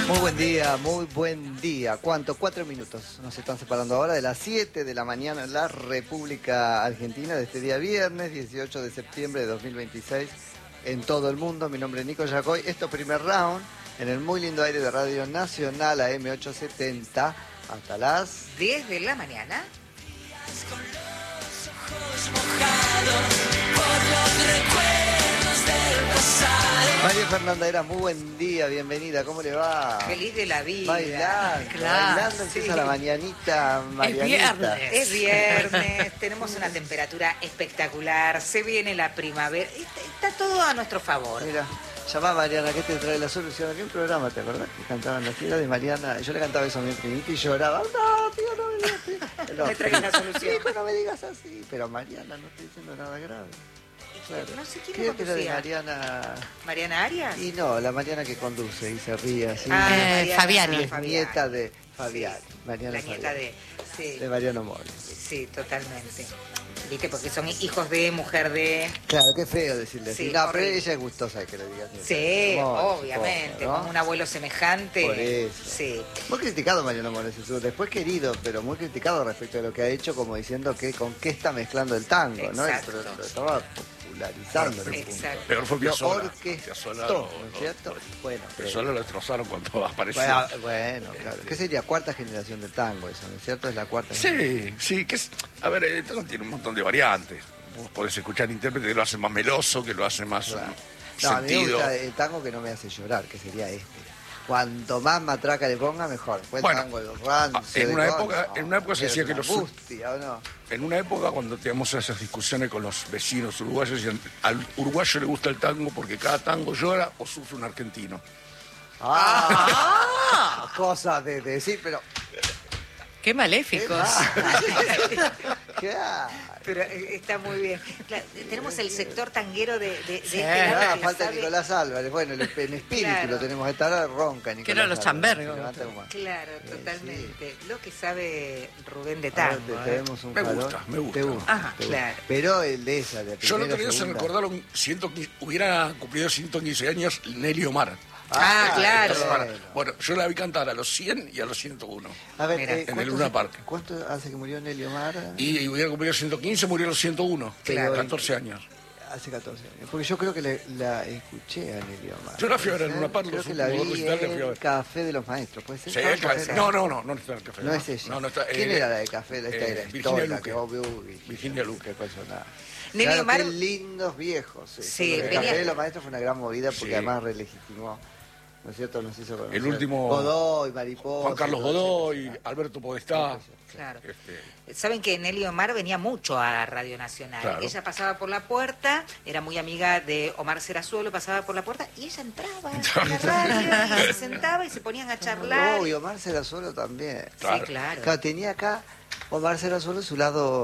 Muy buen día. ¿Cuánto? 4 minutos nos están separando ahora de las 7 de la mañana en la República Argentina de este día viernes, 18 de septiembre de 2026, en todo el mundo. Mi nombre es Nico Yacoy. Esto es Primer Round, en el muy lindo aire de Radio Nacional AM 870, hasta las 10 de la mañana. Con los ojos mojados por los recuerdos del pasado. María Fernanda Era, muy buen día, bienvenida, ¿cómo le va? Feliz de la vida. Bailando, Claro, bailando, empieza sí. la mañanita, Marianita. viernes. Es viernes, tenemos una temperatura espectacular, se viene la primavera, está todo a nuestro favor. Mira, llamá a Mariana, que te trae la solución. Había un programa, ¿te acordás? Que cantaban las filas de Mariana. Yo le cantaba eso a mi primita y lloraba. No, tío, no me digas así. No, Me traes la solución. Hijo, no me digas así. Pero Mariana, no estoy diciendo nada grave. Claro. No sé quién Creo que era de conducía. Mariana. ¿Mariana Arias? Y no, la Mariana que conduce y se ríe así. Mariana Fabiani. Es nieta de Fabiani. Mariana La nieta Fabiani. sí, De Mariano Mori. sí, totalmente. Viste, porque son hijos de, mujer de... Claro, qué feo decirle así. Sí, No, pero horrible. ella es gustosa de que le digas. Sí, Mori, obviamente, supongo, ¿no? con un abuelo semejante. Por eso. Sí. Muy criticado Mariano Mores, después querido, pero muy criticado respecto a lo que ha hecho, como diciendo que con qué está mezclando el tango, ¿no? Exacto. Pero lo estaba popularizando en un punto. Exacto. Peor fue Lo Piazzolla. orquestó, Piazzolla ¿no es cierto? Bueno, Piazzolla lo destrozaron cuando apareció. bueno, claro. ¿Qué sería? Cuarta generación del tango eso, ¿no es cierto? Es la cuarta generación. Sí, sí, que es... A ver, el tango tiene un montón de variantes. Vos podés escuchar intérpretes que lo hacen más meloso, que lo hacen más Claro. No, a mí me sentido. gusta el tango que no me hace llorar, que sería este. Cuanto más matraca le ponga, mejor. Fue el Bueno, tango de los rancio, en de una cosas, época- en una época se decía que era los- una angustia, ¿o no? En una época, cuando teníamos esas discusiones con los vecinos uruguayos, decían, al uruguayo le gusta el tango porque cada tango llora o sufre un argentino. Cosas de decir, pero... Qué maléficos. Claro. Pero está muy bien. Claro, tenemos el sector tanguero de este Ah, lado que falta sabe- Nicolás Álvarez. Bueno, en espíritu Claro. lo tenemos. Esta ronca, Nicolás. Que eran los Álvarez. chambergos. Se levanta como- Claro, totalmente. Lo que sabe Rubén de A ver, tango. te vemos un Me calor. gusta, me gusta. Te gusta, Ajá, te gusta. claro. Pero el de esa, de Yo el primera, otro día se segunda. recordaron, hubiera cumplido 115 años Nelly Omar. Claro. Bueno, yo la vi cantar a los 100 y a los 101. A ver, Mira, en el ¿cuánto Luna hace- Park. ¿Cuánto hace que murió Nelly Omar? Y hubiera cumplido 115, murió a los 101. Claro. 14 años. Hace 14 años. Porque yo creo que la escuché a Nelly Omar. Yo la fui a ver en Luna Park, Creo los que la últimos vi recitales la fui a en ver. Café de los Maestros, ¿puede ser? Sí, Ah, claro. Café. No está en el café. No es ella. No está. ¿Quién era la de Café? Esta era Virginia histórica, Luque. que obvio. Virginia Luque. Qué personaje. Nelly Claro, Omar- qué lindos viejos. Sí, El venía- Café de los Maestros fue una gran movida porque Sí. además relegitimó, ¿no es cierto? Nos hizo conocer. El último- Godoy, Mariposa. Juan Carlos todo eso. Godoy, Alberto Podestá. Claro. Este, Saben que Nelly Omar venía mucho a Radio Nacional. Claro. Ella pasaba por la puerta, era muy amiga de Omar Serazuelo, pasaba por la puerta y ella entraba a la radio, y se sentaba y se ponían a charlar. No, y Omar Serazuelo también. Sí, claro. Claro, tenía acá Omar Serazuelo su lado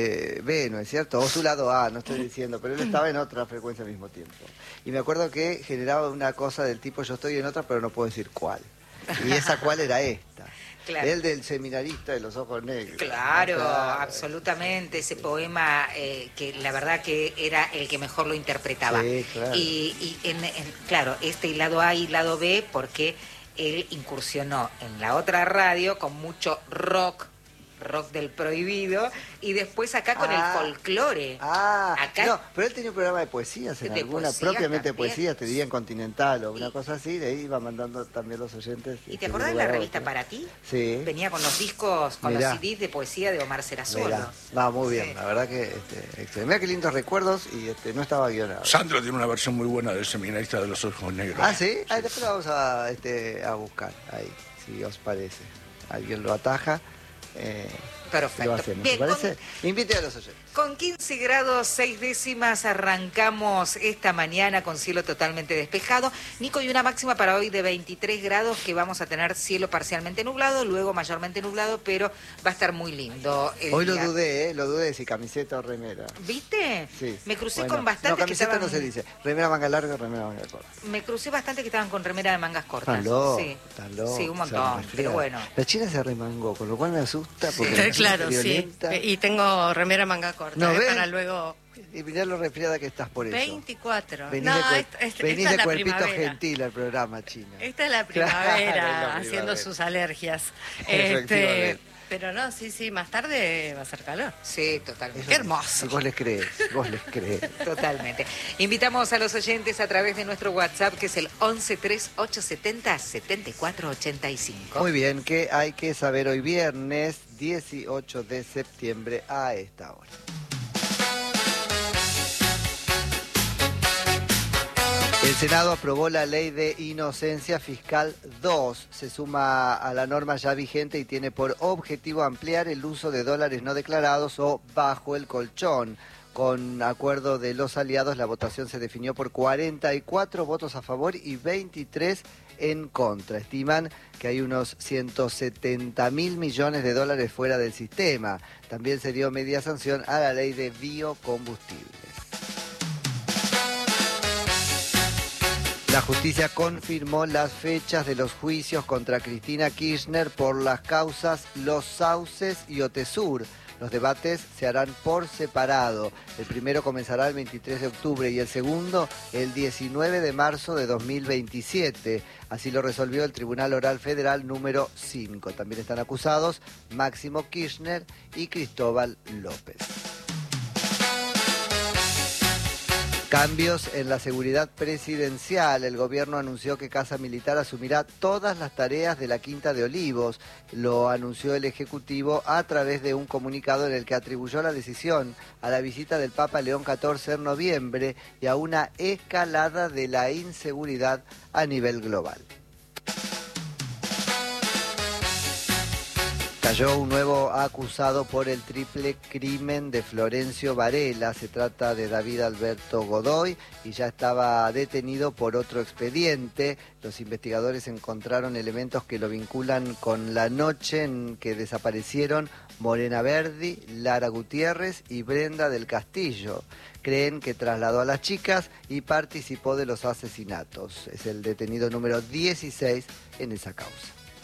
B, ¿no es cierto? O su lado A, no estoy diciendo, pero él estaba en otra frecuencia al mismo tiempo. Y me acuerdo que generaba una cosa del tipo, yo estoy en otra, pero no puedo decir cuál. Y esa cuál era esta. Claro. Él del seminarista de los ojos negros. Claro, Claro. absolutamente. Ese poema que la verdad que era el que mejor lo interpretaba. Sí, claro. Y claro, este lado A y lado B, porque él incursionó en la otra radio con mucho rock del prohibido, y después acá con el folclore. Acá- No, pero él tenía un programa de poesías en De alguna, poesía propiamente también. poesías, te diría en Continental o una Y- cosa así, de ahí iba mandando también los oyentes. ¿Y te acordás de la revista Para Ti? Sí. Venía con los discos, con Mirá. los CDs de poesía de Omar Serazuelo. Mirá, va muy bien, Sí. la verdad que excelente. Mirá qué lindos recuerdos y no estaba guionado. Sandro tiene una versión muy buena del seminarista de los ojos negros. Ah, sí, ahí después lo vamos a buscar ahí, si os parece. Alguien lo ataja. Perfecto. Lo hacemos, Bien, ¿te parece? Invite a los oyentes. Con 15 grados 6 décimas arrancamos esta mañana con cielo totalmente despejado. Nico, y una máxima para hoy de 23 grados, que vamos a tener cielo parcialmente nublado, luego mayormente nublado, pero va a estar muy lindo el Hoy lo día. dudé si camiseta o remera. ¿Viste? Sí. Me crucé Bueno, con bastante no, que camiseta estaban... no se dice. Remera manga larga, remera manga corta. Me crucé bastante que estaban con remera de mangas cortas. Están locos, Sí. están locos. Sí, un se montón, resfrían. pero bueno. La China se remangó, con lo cual me asusta porque Sí. me asusta Claro, sí. friolenta. Y tengo remera manga corta, ¿No ves? para luego... Y mirá lo resfriada que estás por eso. 24. Venís No, de, esta venís es de la cuerpito primavera. gentil al programa, China. Esta es la Claro, primavera, es la haciendo primavera. sus alergias. Efectivamente. Pero no, sí, más tarde va a ser calor. Sí, totalmente. Qué hermoso. Y vos les crees, vos les crees. Totalmente. Invitamos a los oyentes a través de nuestro WhatsApp, que es el 113870-7485. Muy bien, ¿qué hay que saber hoy viernes 18 de septiembre a esta hora? El Senado aprobó la ley de inocencia fiscal 2. Se suma a la norma ya vigente y tiene por objetivo ampliar el uso de dólares no declarados o bajo el colchón. Con acuerdo de los aliados, la votación se definió por 44 votos a favor y 23 en contra. Estiman que hay unos 170.000 millones de dólares fuera del sistema. También se dio media sanción a la ley de biocombustibles. La justicia confirmó las fechas de los juicios contra Cristina Kirchner por las causas Los Sauces y Otesur. Los debates se harán por separado. El primero comenzará el 23 de octubre y el segundo el 19 de marzo de 2027. Así lo resolvió el Tribunal Oral Federal número 5. También están acusados Máximo Kirchner y Cristóbal López. Cambios en la seguridad presidencial. El gobierno anunció que Casa Militar asumirá todas las tareas de la Quinta de Olivos. Lo anunció el Ejecutivo a través de un comunicado en el que atribuyó la decisión a la visita del Papa León XIV en noviembre y a una escalada de la inseguridad a nivel global. Cayó un nuevo acusado por el triple crimen de Florencio Varela. Se trata de David Alberto Godoy y ya estaba detenido por otro expediente. Los investigadores encontraron elementos que lo vinculan con la noche en que desaparecieron Morena Verdi, Lara Gutiérrez y Brenda del Castillo. Creen que trasladó a las chicas y participó de los asesinatos. Es el detenido número 16 en esa causa.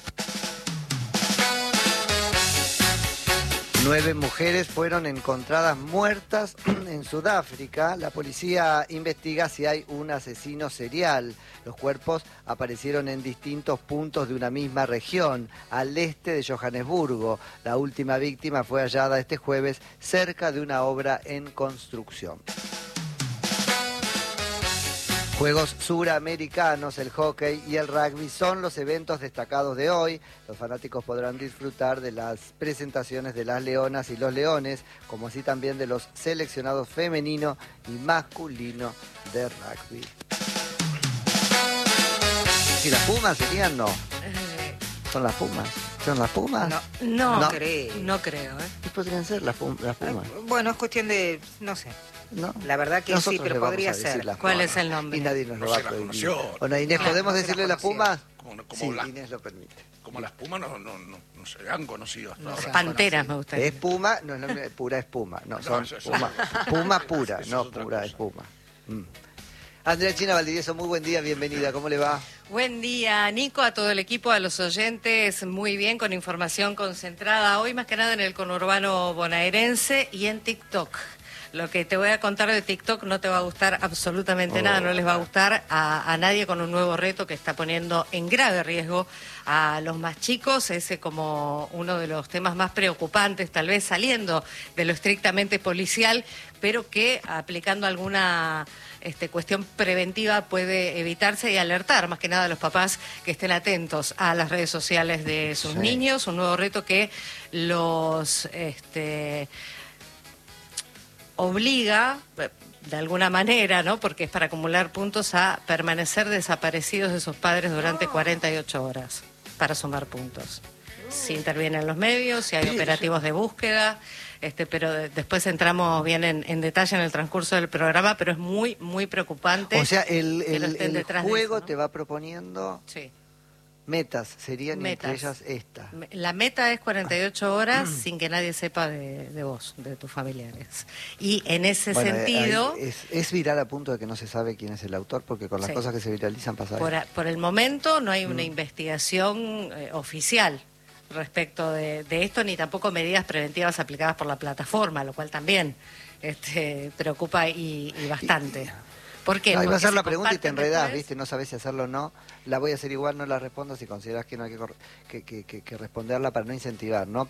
9 mujeres fueron encontradas muertas en Sudáfrica. La policía investiga si hay un asesino serial. Los cuerpos aparecieron en distintos puntos de una misma región, al este de Johannesburgo. La última víctima fue hallada este jueves cerca de una obra en construcción. Juegos suramericanos, el hockey y el rugby son los eventos destacados de hoy. Los fanáticos podrán disfrutar de las presentaciones de las leonas y los leones, como así también de los seleccionados femenino y masculino de rugby. ¿Y las Pumas serían? No. ¿Son las Pumas? ¿Son las Pumas? No No. creo. ¿Qué podrían ser las Pumas? Bueno, es cuestión de, no sé. ¿No? La verdad que Nosotros sí, pero le vamos podría a decir ser. las ¿Cuál Pumas. es el nombre? Y nadie nos lo No va se a las prohibir. conoció. Bueno, Inés, No, ¿podemos no se decirle las las Pumas? Como Sí, la- Inés lo permite. Como las pumas no se han conocido hasta No ahora. se han Panteras me Es gustaría. espuma, no es pura espuma. No, son eso es puma, otra puma pura, Eso es no otra pura cosa. espuma. Andrea China Valdivieso, muy buen día, bienvenida, ¿cómo le va? Buen día, Nico, a todo el equipo, a los oyentes, muy bien, con información concentrada hoy, más que nada en el conurbano bonaerense y en TikTok. Lo que te voy a contar de TikTok no te va a gustar absolutamente nada, no les va a gustar a nadie, con un nuevo reto que está poniendo en grave riesgo a los más chicos. Ese como uno de los temas más preocupantes, tal vez saliendo de lo estrictamente policial, pero que aplicando alguna cuestión preventiva puede evitarse y alertar más que nada a los papás que estén atentos a las redes sociales de sus niños. Un nuevo reto que los obliga, de alguna manera, ¿no? Porque es para acumular puntos, a permanecer desaparecidos de sus padres durante 48 horas para sumar puntos. Si intervienen los medios, si hay operativos de búsqueda, pero después entramos bien en detalle en el transcurso del programa, pero es muy, muy preocupante. O sea, que no estén el detrás de juego eso, ¿no? te va proponiendo Sí. metas, serían entre Metas. ellas esta. La meta es 48 horas sin que nadie sepa de vos, de tus familiares. Y en ese Bueno, sentido, ahí es viral a punto de que no se sabe quién es el autor, porque con las Sí. cosas que se viralizan pasa por el momento no hay una investigación oficial. respecto de esto, ni tampoco medidas preventivas aplicadas por la plataforma, lo cual también preocupa y bastante. ¿Por qué? No, iba a Porque hacer se la pregunta y te comparten enredás, después. ¿viste? No sabés si hacerlo o no. La voy a hacer igual, no la respondo si considerás que no hay que responderla para no incentivar, ¿no?